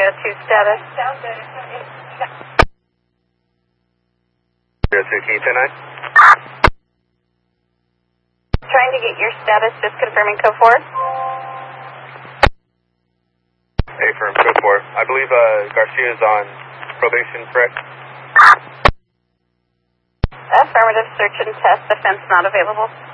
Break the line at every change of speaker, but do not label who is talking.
302 status.
302, can you 10-9?
Trying to get your status, just confirming code 4.
Affirm, code 4. I believe Garcia is on probation, correct?
Affirmative, search and test, offense not available.